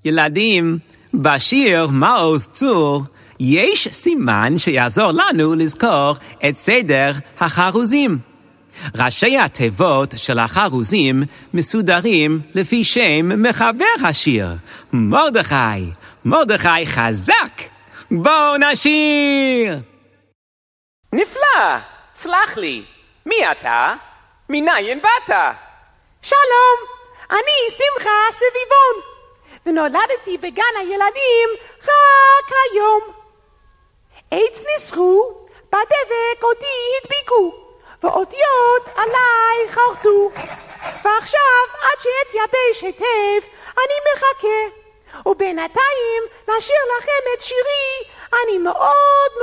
ילדים, בשיר מעוז צור יש סימן שיעזור לנו לזכור את סדר החרוזים. ראשי התיבות של החרוזים מסודרים לפי שם מחבר השיר, מרדכי. מרדכי חזק, בואו נשיר. נפלא, סלח לי, מי אתה? מניין באת? שלום, אני שמחה סביבון, ונולדתי בגן הילדים רק היום. עץ ניסחו, בדבק אותי הדביקו, ואותיות עליי חרטו, ועכשיו עד שאתייבש היטב אני מחכה, ובינתיים לשיר לכם את שירי אני מאוד